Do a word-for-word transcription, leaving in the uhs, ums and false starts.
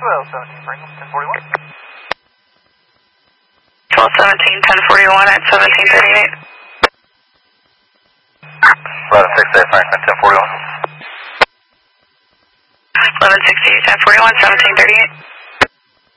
twelve seventeen, Franklin, ten forty-one. twelve seventeen, ten forty-one at seventeen thirty-eight. eleven sixty-eight, Franklin, ten forty-one. eleven sixty-eight, ten forty-one, seventeen thirty-eight.